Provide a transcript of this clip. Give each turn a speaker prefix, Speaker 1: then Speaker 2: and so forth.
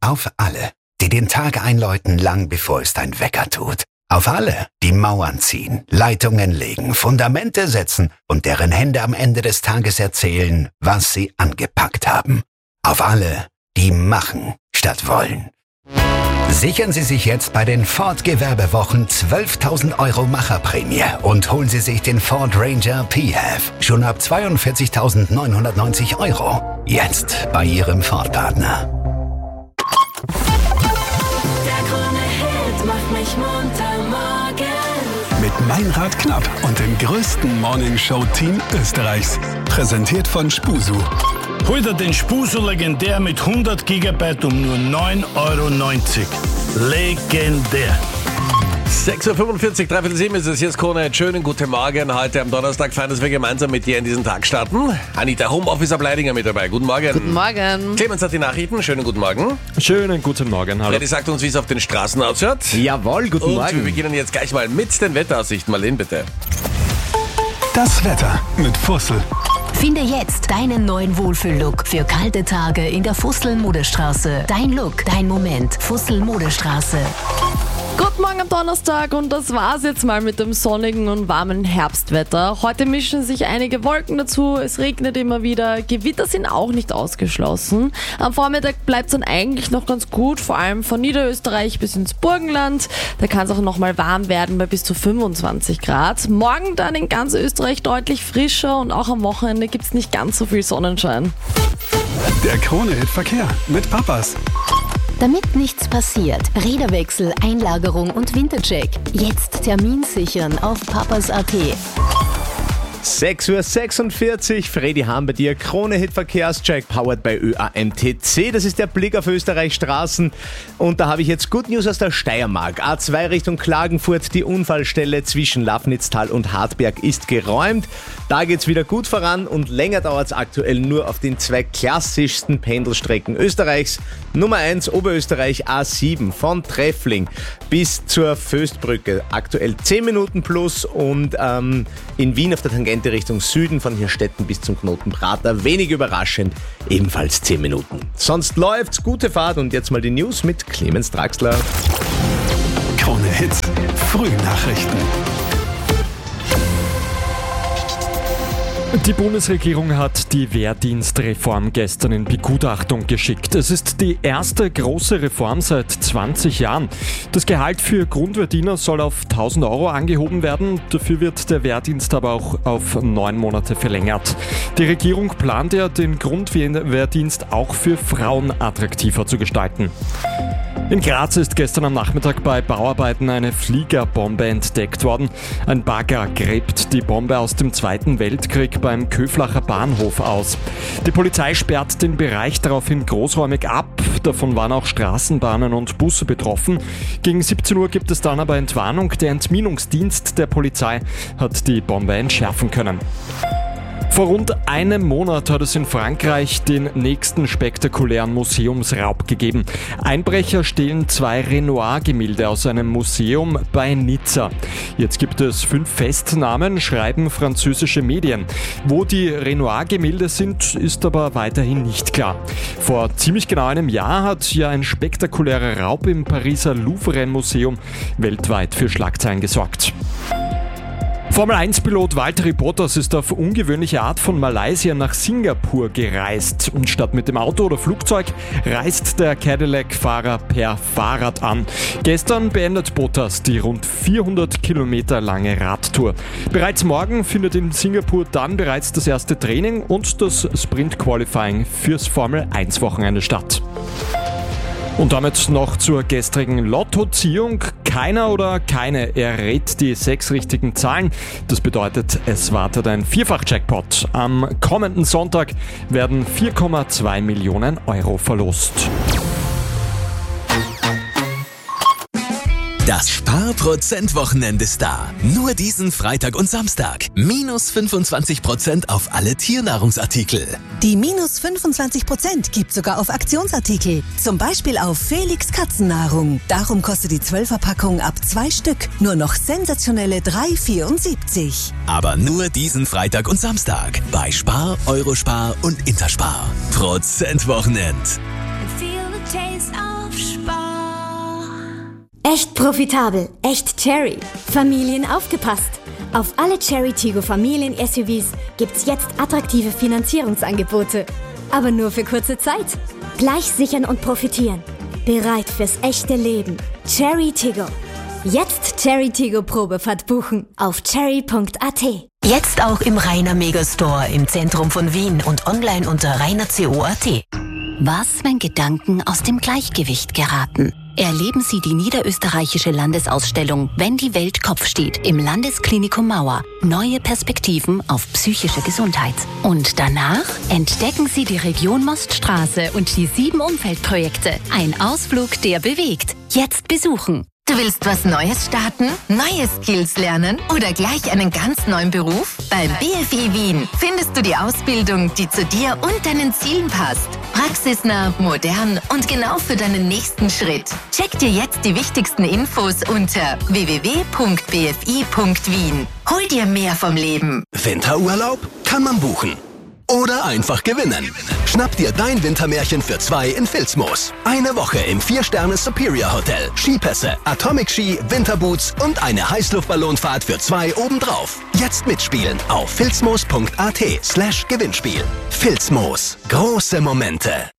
Speaker 1: Auf alle, die den Tag einläuten, lang bevor es dein Wecker tut. Auf alle, die Mauern ziehen, Leitungen legen, Fundamente setzen und deren Hände am Ende des Tages erzählen, was sie angepackt haben. Auf alle, die machen statt wollen. Sichern Sie sich jetzt bei den Ford Gewerbewochen 12.000 € Macherprämie und holen Sie sich den Ford Ranger PHEV schon ab 42.990 €. Jetzt bei Ihrem Ford-Partner.
Speaker 2: Der Krone-Hit macht mich munter morgen.
Speaker 3: Mit Meinrad Knapp und dem größten Morningshow-Team Österreichs. Präsentiert von Spusu.
Speaker 4: Hol dir den Spusu Legendär mit 100 GB um nur 9,90 €. Legendär.
Speaker 5: 6.45 Uhr, 3:07 ist es. Hier ist Krone. Schönen guten Morgen. Heute am Donnerstag feiern, dass wir gemeinsam mit dir in diesen Tag starten. Anita, Homeoffice Leidinger mit dabei. Guten Morgen.
Speaker 6: Guten Morgen.
Speaker 5: Clemens hat die Nachrichten. Schönen guten Morgen.
Speaker 7: Schönen guten Morgen. Hallo.
Speaker 5: Freddy sagt uns, wie es auf den Straßen ausschaut.
Speaker 7: Jawohl, guten Morgen.
Speaker 5: Und wir beginnen jetzt gleich mal mit den Wetteraussichten. Marlene, bitte.
Speaker 3: Das Wetter mit Fussel.
Speaker 8: Finde jetzt deinen neuen Wohlfühl-Look für kalte Tage in der Fussel-Modestraße. Dein Look, dein Moment. Fussel-Modestraße.
Speaker 6: Guten Morgen am Donnerstag und das war's jetzt mal mit dem sonnigen und warmen Herbstwetter. Heute mischen sich einige Wolken dazu, es regnet immer wieder, Gewitter sind auch nicht ausgeschlossen. Am Vormittag bleibt's dann eigentlich noch ganz gut, vor allem von Niederösterreich bis ins Burgenland. Da kann es auch nochmal warm werden bei bis zu 25 Grad. Morgen dann in ganz Österreich deutlich frischer und auch am Wochenende gibt's nicht ganz so viel Sonnenschein.
Speaker 3: Der Krone-Hit Verkehr mit Papas.
Speaker 8: Damit nichts passiert, Räderwechsel, Einlagerung und Wintercheck. Jetzt Termin sichern auf papas.at.
Speaker 7: 6.46 Uhr, Freddy Hahn bei dir, Krone-Hit Verkehrscheck, powered by ÖAMTC. Das ist der Blick auf Österreichs Straßen. Und da habe ich jetzt Good News aus der Steiermark. A2 Richtung Klagenfurt, die Unfallstelle zwischen Lafnitztal und Hartberg ist geräumt. Da geht's wieder gut voran und länger dauert es aktuell nur auf den zwei klassischsten Pendelstrecken Österreichs. Nummer 1 Oberösterreich A7 von Treffling bis zur Föstbrücke. Aktuell 10 Minuten plus und in Wien auf der Tangente Richtung Süden von Hirstetten bis zum Knoten Prater. Wenig überraschend, ebenfalls 10 Minuten. Sonst läuft's, gute Fahrt und jetzt mal die News mit Clemens Draxler.
Speaker 3: Krone Hits, Frühnachrichten.
Speaker 7: Die Bundesregierung hat die Wehrdienstreform gestern in Begutachtung geschickt. Es ist die erste große Reform seit 20 Jahren. Das Gehalt für Grundwehrdiener soll auf 1.000 € angehoben werden. Dafür wird der Wehrdienst aber auch auf 9 Monate verlängert. Die Regierung plant ja, den Grundwehrdienst auch für Frauen attraktiver zu gestalten. In Graz ist gestern am Nachmittag bei Bauarbeiten eine Fliegerbombe entdeckt worden. Ein Bagger gräbt die Bombe aus dem Zweiten Weltkrieg beim Köflacher Bahnhof aus. Die Polizei sperrt den Bereich daraufhin großräumig ab. Davon waren auch Straßenbahnen und Busse betroffen. Gegen 17 Uhr gibt es dann aber Entwarnung. Der Entminungsdienst der Polizei hat die Bombe entschärfen können. Vor rund einem Monat hat es in Frankreich den nächsten spektakulären Museumsraub gegeben. Einbrecher stehlen 2 Renoir-Gemälde aus einem Museum bei Nizza. Jetzt gibt es 5 Festnahmen, schreiben französische Medien. Wo die Renoir-Gemälde sind, ist aber weiterhin nicht klar. Vor ziemlich genau einem Jahr hat ja ein spektakulärer Raub im Pariser Louvre-Museum weltweit für Schlagzeilen gesorgt. Formel-1-Pilot Valtteri Bottas ist auf ungewöhnliche Art von Malaysia nach Singapur gereist. Und statt mit dem Auto oder Flugzeug reist der Cadillac-Fahrer per Fahrrad an. Gestern beendet Bottas die rund 400 Kilometer lange Radtour. Bereits morgen findet in Singapur dann bereits das erste Training und das Sprint-Qualifying fürs Formel-1-Wochenende statt. Und damit noch zur gestrigen Lottoziehung. Keiner oder keine errät die 6 richtigen Zahlen. Das bedeutet, es wartet ein Vierfach-Jackpot. Am kommenden Sonntag werden 4,2 Millionen € verlost.
Speaker 9: Das Sparprozent-Wochenende ist da. Nur diesen Freitag und Samstag. Minus 25% auf alle Tiernahrungsartikel.
Speaker 10: Die minus 25% gibt sogar auf Aktionsartikel. Zum Beispiel auf Felix Katzennahrung. Darum kostet die 12er-Packung ab 2 Stück nur noch sensationelle 3,74.
Speaker 9: Aber nur diesen Freitag und Samstag. Bei Spar, Eurospar und Interspar. Prozentwochenend.
Speaker 11: Taste of Spar.
Speaker 12: Echt profitabel, echt Cherry. Familien aufgepasst. Auf alle Cherry Tiggo Familien-SUVs gibt's jetzt attraktive Finanzierungsangebote. Aber nur für kurze Zeit. Gleich sichern und profitieren. Bereit fürs echte Leben. Cherry Tiggo. Jetzt Cherry Tiggo Probefahrt buchen auf cherry.at.
Speaker 8: Jetzt auch im Rainer Megastore im Zentrum von Wien und online unter rainerco.at. Was, wenn Gedanken aus dem Gleichgewicht geraten? Erleben Sie die niederösterreichische Landesausstellung Wenn die Welt Kopf steht im Landesklinikum Mauer. Neue Perspektiven auf psychische Gesundheit. Und danach entdecken Sie die Region Moststraße und die 7 Umfeldprojekte. Ein Ausflug, der bewegt. Jetzt besuchen.
Speaker 13: Du willst was Neues starten, neue Skills lernen oder gleich einen ganz neuen Beruf? Beim BFI Wien findest du die Ausbildung, die zu dir und deinen Zielen passt. Praxisnah, modern und genau für deinen nächsten Schritt. Check dir jetzt die wichtigsten Infos unter www.bfi.wien. Hol dir mehr vom Leben.
Speaker 9: Winterurlaub kann man buchen. Oder einfach gewinnen. Schnapp dir dein Wintermärchen für 2 in Filzmoos. Eine Woche im 4-Sterne Superior Hotel. Skipässe, Atomic Ski, Winterboots und eine Heißluftballonfahrt für 2 obendrauf. Jetzt mitspielen auf filzmoos.at/Gewinnspiel. Filzmoos. Große Momente.